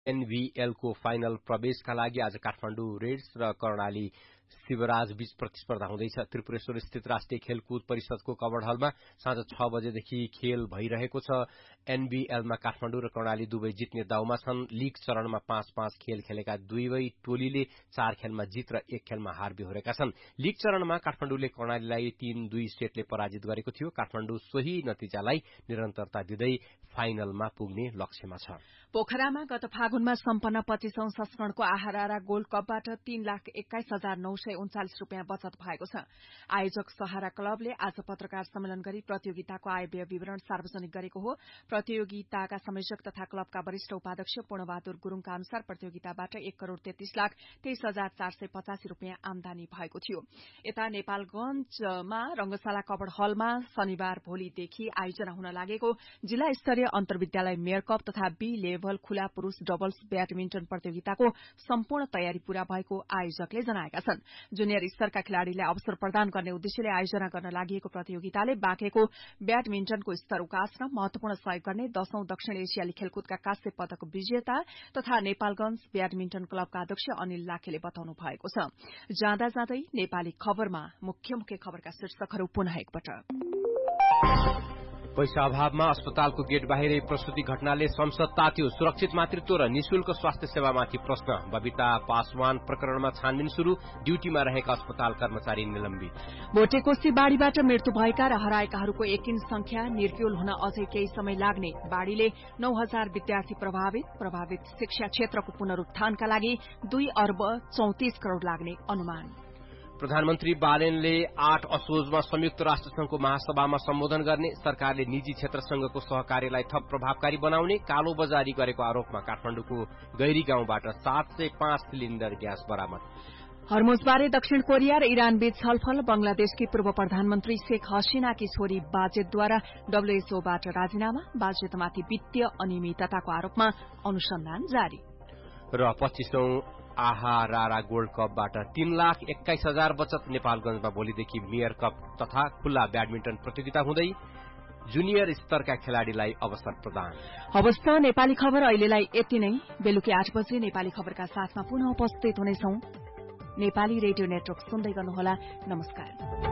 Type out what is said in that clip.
NBL को final प्रवेशका लागि आज काठमाडौँ रेड्स र कर्णाली शिवराज बीच प्रतिस्पर्धा हुँदैछ। त्रिपुरेश्वर स्थित राष्ट्रिय खेलकुद परिषदको कवर्ड हलमा साँझ 6 बजेदेखि खेल भइरहेको छ। एनबीएलमा काठमाडौँ र कर्णाली दुवै जित्ने दाउमा छन्। लीग चरणमा 5-5 खेल खेलेका दुवै टोलीले 4 खेलमा जित र 1 खेलमा हार बिहोरेका छन्। लीग चरणमा काठमाडौँले कर्णालीलाई 3-2 सेटले पराजित गरेको थियो। काठमाडौँ सोही नतिजालाई निरन्तरता दिँदै फाइनलमा पुग्ने लक्ष्यमा छ। पोखरामा गत फागुनमा सम्पन्न 25औं संस्करणको आहारा गोल्ड कपबाट 3,21,939 रूपियाँ बचत भएको छ। आयोजक सहारा क्लबले आज पत्रकार सम्मेलन गरी प्रतियोगिताको आय व्यय विवरण सार्वजनिक गरेको हो। प्रतियोगिताका संयोजक तथा क्लबका वरिष्ठ उपाध्यक्ष पूर्णबहादुर गुरूङका अनुसार प्रतियोगिताबाट 1,33,23,485 रूपियाँ आमदानी भएको थियो। यता नेपालगञ्जमा रंगशाला कवर्ड हलमा शनिबार भोलिदेखि आयोजना हुन लागेको जिल्ला स्तरीय अन्तर्विद्यालय मेयर कप तथा बी लेभल खुला पुरूष डबल्स ब्याडमिन्टन प्रतियोगिताको सम्पूर्ण तयारी पूरा भएको आयोजकले जनाएका छन्। जुनियर स्तरका खेलाड़ीलाई अवसर प्रदान गर्ने उद्देश्यले आयोजना गर्न लागि प्रतियोगिताले बाँकेको ब्याडमिन्टनको स्तर उकास्न महत्वपूर्ण सहयोग गर्ने 10औं दक्षिण एशियाली खेलकुदका कांस्य पदक विजेता तथा नेपालगञ्ज ब्याडमिन्टन क्लबका अध्यक्ष अनिल लाखेले बताउनु भएको छ। जाँदा जाँदै नेपाली खबरमा मुख्य खबरका शीर्षकहरू पुनः एकपटक। पैसा अभावमा अस्पतालको गेट बाहिरै प्रसूति घटनाले संसद तात्यो। सुरक्षित मातृत्व र निशुल्क स्वास्थ्य सेवामाथि प्रश्न। बबिता पासवान प्रकरणमा छानबिन शुरू। ड्यूटीमा रहेका अस्पताल कर्मचारी निलम्बित। भोटेकोशी बाढ़ीबाट मृत्यु भएका र हराएकाहरूको एकिन संख्या निर्क्युल हुन अझै केही समय लाग्ने। बाढ़ीले 9,000 विद्यार्थी प्रभावित शिक्षा क्षेत्रको पुनरुत्थानका लागि 2 अर्ब 34 करोड़ लाग्ने अनुमान। प्रधानमन्त्री बालेनले 8 असोजमा संयुक्त राष्ट्रसंघको महासभामा सम्बोधन गर्ने। सरकारले निजी क्षेत्रसँगको सहकार्यलाई थप प्रभावकारी बनाउने। कालो बजारी गरेको आरोपमा काठमाडौँको गैरी गाउँबाट 705 सिलिण्डर ग्यास बरामद। हर्मुजबारे दक्षिण कोरिया र ईरान बीच छलफल। बंगलादेशकी पूर्व प्रधानमन्त्री शेख हसीनाकी छोरी बाजेतद्वारा डब्ल्यूएचओबाट राजीनामा। बाजेतमाथि वित्तीय अनियमितताको आरोपमा अनुसन्धान जारी। र 25औं आहारा गोल्ड कपबाट 3,21,000 बचत। नेपालगञ्जमा भोलिदेखि मेयर कप तथा खुल्ला ब्याडमिन्टन प्रतियोगिता हुँदै जुनियर स्तरका खेलाड़ीलाई अवसर प्रदान। हवस् त नेपाली खबर अहिलेलाई यति नै। बेलुकी 8 बजे नेपाली खबरका साथमा पुनः उपस्थित हुनेछौं। नेपाली रेडियो नेटवर्क सुन्दै गर्नुहोला। नमस्कार।